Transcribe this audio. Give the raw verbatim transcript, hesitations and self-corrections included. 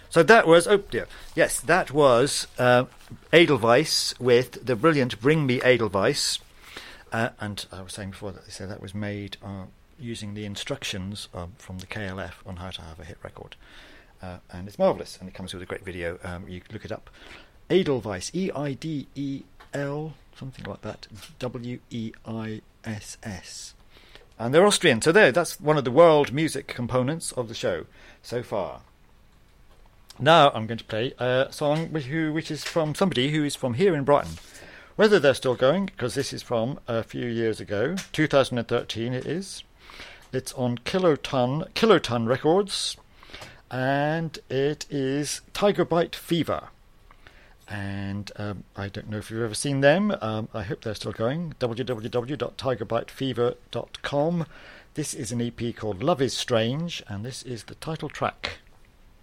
So that was, oh dear, yes, that was uh, Edelweiss with the brilliant Bring Me Edelweiss. Uh, and I was saying before that they said that was made uh, using the instructions um, from the K L F on how to have a hit record. Uh, and it's marvellous, and it comes with a great video. Um, you can look it up. Edelweiss, E I D E L, something like that, W E I S S. And they're Austrian, so there, that's one of the world music components of the show so far. Now I'm going to play a song which, which is from somebody who is from here in Brighton. Whether they're still going, because this is from a few years ago, two thousand thirteen it is. It's on Kiloton, Kiloton Records, and it is Tiger Bite Fever. And um, I don't know if you've ever seen them. Um, I hope they're still going. w w w dot tiger bite fever dot com. This is an E P called Love is Strange, and this is the title track.